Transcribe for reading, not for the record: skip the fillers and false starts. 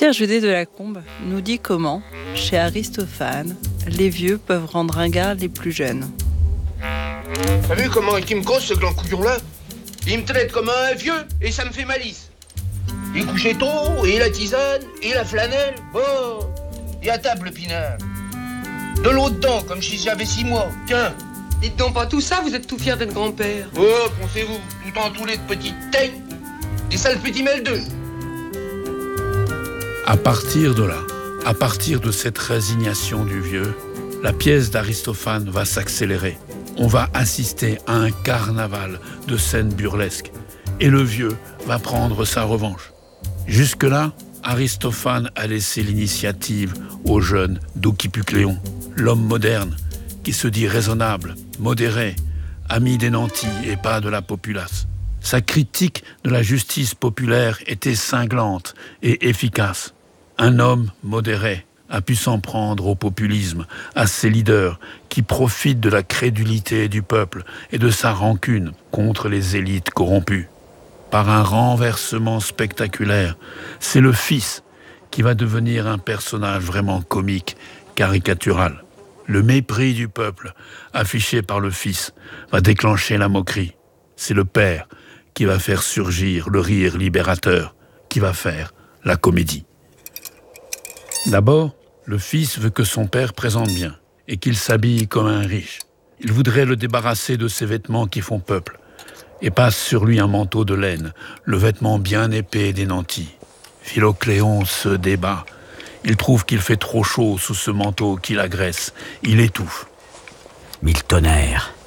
Pierre Judet de Lacombe nous dit comment, chez Aristophane, les vieux peuvent rendre ringards les plus jeunes. T'as vu comment il me cause ce grand couillon-là? Il me traite comme un vieux et ça me fait malice. Il couchait tôt, et la tisane, et la flanelle. Bon, et à table le pinard. De l'eau dedans, comme si j'avais 6 mois. Tiens. Dites donc pas tout ça, vous êtes tout fier d'être grand-père. Oh, pensez-vous, tout entouré de petites teignes. Des sales petits meldeux. À partir de là, à partir de cette résignation du vieux, la pièce d'Aristophane va s'accélérer. On va assister à un carnaval de scènes burlesques. Et le vieux va prendre sa revanche. Jusque-là, Aristophane a laissé l'initiative au jeune Douquippucléon, l'homme moderne, qui se dit raisonnable, modéré, ami des nantis et pas de la populace. Sa critique de la justice populaire était cinglante et efficace. Un homme modéré a pu s'en prendre au populisme, à ses leaders qui profitent de la crédulité du peuple et de sa rancune contre les élites corrompues. Par un renversement spectaculaire, c'est le fils qui va devenir un personnage vraiment comique, caricatural. Le mépris du peuple, affiché par le fils, va déclencher la moquerie. C'est le père qui va faire surgir le rire libérateur, qui va faire la comédie. D'abord, le fils veut que son père présente bien et qu'il s'habille comme un riche. Il voudrait le débarrasser de ses vêtements qui font peuple et passe sur lui un manteau de laine, le vêtement bien épais des nantis. Philocléon se débat. Il trouve qu'il fait trop chaud sous ce manteau qui l'agresse. Il étouffe. Mille tonnerres.